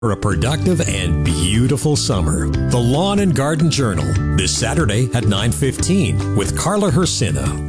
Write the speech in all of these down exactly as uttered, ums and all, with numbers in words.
For a productive and beautiful summer. The Lawn and Garden Journal, this Saturday at nine fifteen with Carla Hersina.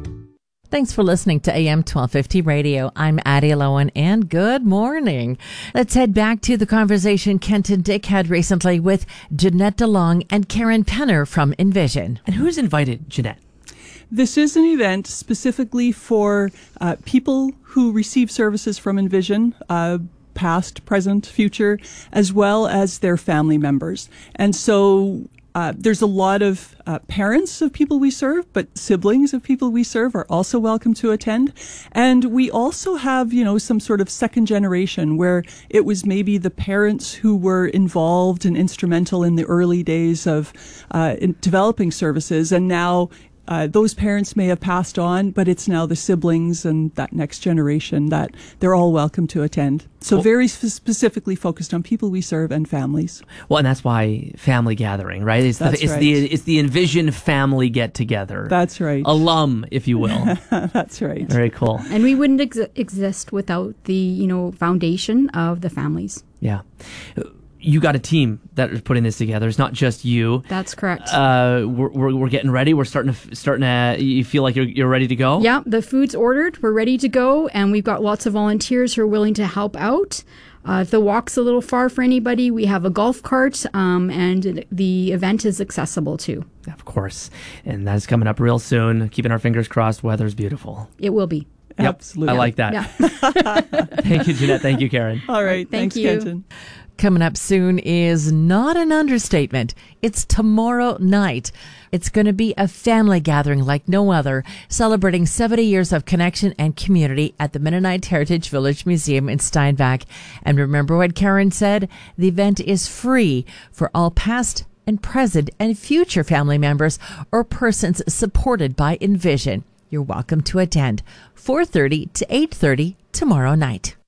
Thanks for listening to A M twelve fifty Radio. I'm Addie Lowen, and good morning. Let's head back to the conversation Kent and Dick had recently with Jeanette DeLong and Karen Penner from Envision. And who's invited Jeanette? This is an event specifically for uh, people who receive services from Envision, uh, past, present, future, as well as their family members. And so uh, there's a lot of uh, parents of people we serve, but siblings of people we serve are also welcome to attend. And we also have, you know, some sort of second generation where it was maybe the parents who were involved and instrumental in the early days of uh, in developing services, and now Uh, those parents may have passed on, but it's now the siblings and that next generation that they're all welcome to attend. So well, very sp- specifically focused on people we serve and families. Well, and that's why family gathering, right? It's that's the, it's right. the it's the Envision family get together. That's right. Alum, if you will. That's right. Very cool. And we wouldn't ex- exist without the, you know, foundation of the families. Yeah. You got a team that is putting this together. It's not just you. That's correct. Uh, we're, we're we're getting ready. We're starting to starting to. You feel like you're you're ready to go. Yeah, the food's ordered. We're ready to go, and we've got lots of volunteers who are willing to help out. Uh, if the walk's a little far for anybody, we have a golf cart, um, and the event is accessible too. Of course, and that's coming up real soon. Keeping our fingers crossed. Weather's beautiful. It will be. Yep, absolutely. I like that. Yeah. Thank you, Jeanette. Thank you, Karen. All right. Thank Thanks, you. Kenton. Coming up soon is not an understatement. It's tomorrow night. It's going to be a family gathering like no other, celebrating seventy years of connection and community at the Mennonite Heritage Village Museum in Steinbach. And remember what Karen said? The event is free for all past and present and future family members or persons supported by Envision. You're welcome to attend four thirty to eight thirty tomorrow night.